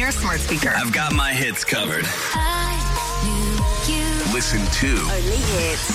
your smart speaker. I've got my hits covered. I knew you. Listen to Only hits.